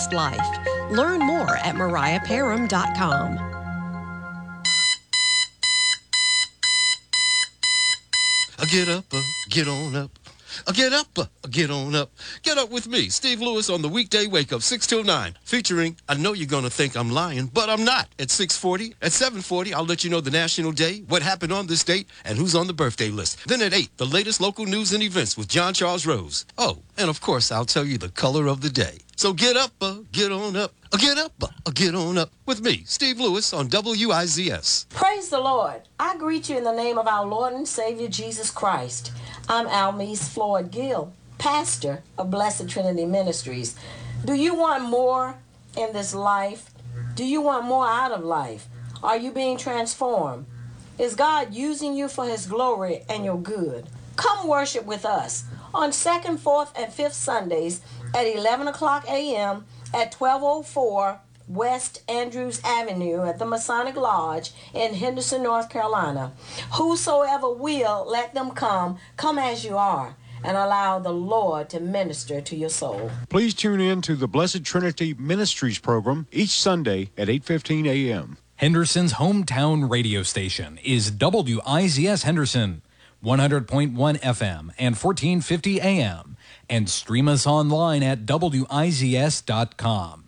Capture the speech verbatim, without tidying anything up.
best life. Learn more at mariah parham dot com. Get up, uh, get on up. Uh, get up, uh, get on up. Get up with me, Steve Lewis, on the weekday wake up, six till nine, featuring, I know you're going to think I'm lying, but I'm not. At six forty, at seven forty, I'll let you know the national day, what happened on this date, and who's on the birthday list. Then at eight, the latest local news and events with John Charles Rose. Oh, and of course, I'll tell you the color of the day. So get up, uh, get on up. Uh, get up, uh, get on up with me, Steve Lewis, on W I Z S. Praise the Lord. I greet you in the name of our Lord and Savior Jesus Christ. I'm Almise Floyd Gill, pastor of Blessed Trinity Ministries. Do you want more in this life? Do you want more out of life? Are you being transformed? Is God using you for his glory and your good? Come worship with us on second, fourth, and fifth Sundays at eleven o'clock a.m. at twelve oh four West Andrews Avenue at the Masonic Lodge in Henderson, North Carolina. Whosoever will, let them come. Come as you are, and allow the Lord to minister to your soul. Please tune in to the Blessed Trinity Ministries program each Sunday at eight fifteen a.m. Henderson's hometown radio station is W I Z S Henderson, one hundred point one F M and fourteen fifty A M, and stream us online at W I Z S dot com.